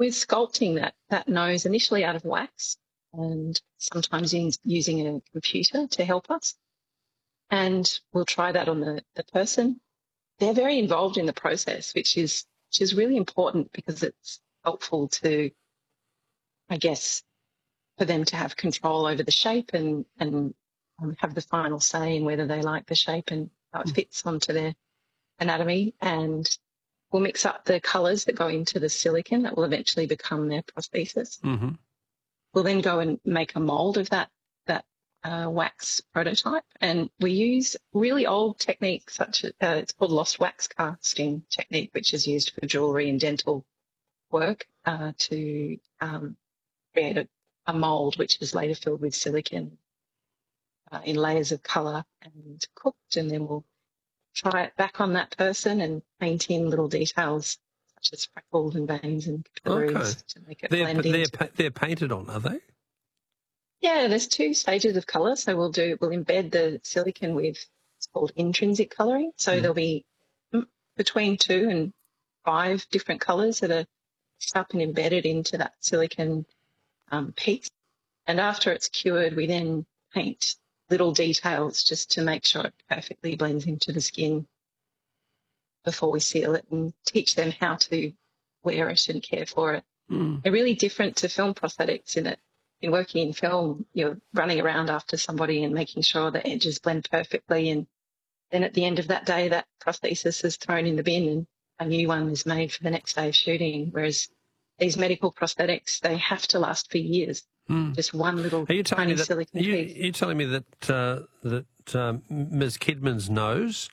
we're sculpting that nose initially out of wax and sometimes using a computer to help us. And we'll try that on the person. They're very involved in the process, which is really important because it's helpful to, I guess, for them to have control over the shape and have the final say in whether they like the shape and how it fits onto their anatomy. And we'll mix up the colours that go into the silicone that will eventually become their prosthesis. Mm-hmm. We'll then go and make a mould of that wax prototype, and we use really old techniques such as it's called lost wax casting technique, which is used for jewellery and dental work to create a mould which is later filled with silicone in layers of colour and cooked, and then we'll try it back on that person and paint in little details such as freckles and veins and capillaries to make it blend in. They're painted on, are they? Yeah, there's 2 stages of colour. So we'll embed the silicone with, it's called intrinsic colouring. So there'll be between 2 and 5 different colours that are up and embedded into that silicone piece. And after it's cured, we then paint little details just to make sure it perfectly blends into the skin before we seal it and teach them how to wear it and care for it. They're really different to film prosthetics in that in working in film, you're running around after somebody and making sure the edges blend perfectly, and then at the end of that day, that prosthesis is thrown in the bin and a new one is made for the next day of shooting, whereas these medical prosthetics, they have to last for years. Just one little tiny silicone piece. Are you telling me that Ms. Kidman's nose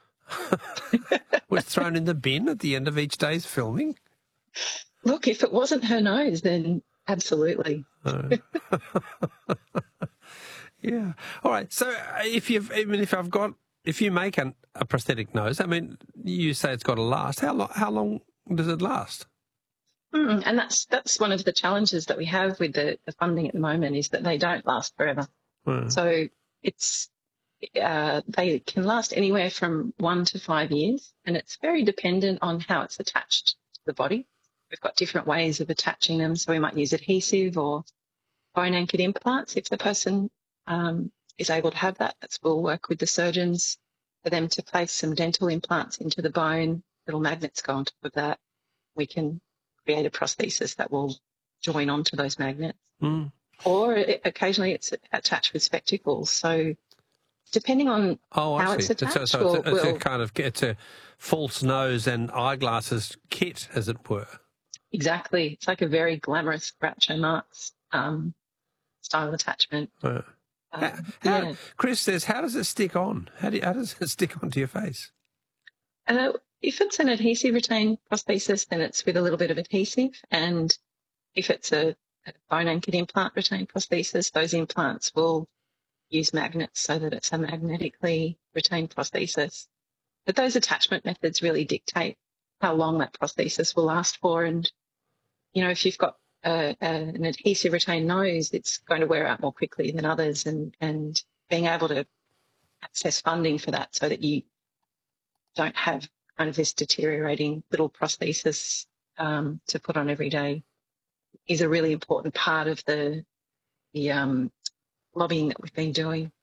was thrown in the bin at the end of each day's filming? Look, if it wasn't her nose, then absolutely. Yeah. All right. So if you make a prosthetic nose, I mean, you say it's got to last. How long does it last? And that's one of the challenges that we have with the funding at the moment, is that they don't last forever. So they can last anywhere from 1 to 5 years, and it's very dependent on how it's attached to the body. We've got different ways of attaching them, so we might use adhesive or bone-anchored implants. If the person is able to have that, we'll work with the surgeons for them to place some dental implants into the bone. Little magnets go on top of that. We can create a prosthesis that will join onto those magnets. Or occasionally it's attached with spectacles. So depending on how it's attached, it's a false nose and eyeglasses kit, as it were. Exactly. It's like a very glamorous Groucho Marx style attachment. Chris says, how does it stick on? How does it stick onto your face? If it's an adhesive retained prosthesis, then it's with a little bit of adhesive. And if it's a bone-anchored implant retained prosthesis, those implants will use magnets so that it's a magnetically retained prosthesis. But those attachment methods really dictate how long that prosthesis will last for. And, you know, if you've got an adhesive retained nose, it's going to wear out more quickly than others, and being able to access funding for that so that you don't have kind of this deteriorating little prosthesis to put on every day is a really important part of the lobbying that we've been doing.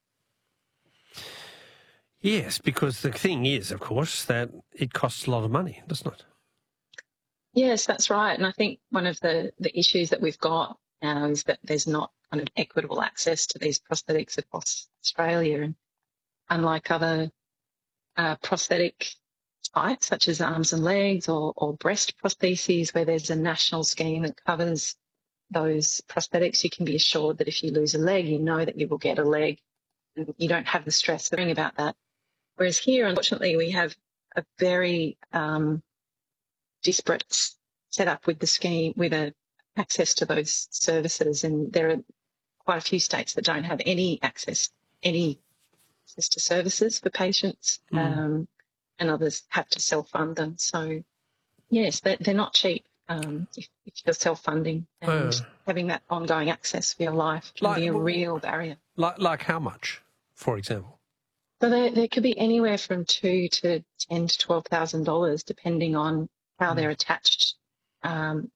Yes, because the thing is, of course, that it costs a lot of money, doesn't it? Yes, that's right. And I think one of the issues that we've got now is that there's not kind of equitable access to these prosthetics across Australia. And unlike other prosthetic types, such as arms and legs or breast prostheses, where there's a national scheme that covers those prosthetics, you can be assured that if you lose a leg, you know that you will get a leg, and you don't have the stress of worrying about that. Whereas here, unfortunately, we have a very disparate setup with the scheme, with access to those services, and there are quite a few states that don't have any access to services for patients, and others have to self-fund them. So, yes, they're not cheap if you're self-funding, and having that ongoing access for your life can be a real barrier. Like how much, for example? So there could be anywhere from $2,000 to $10,000 to $12,000, depending on how they're attached.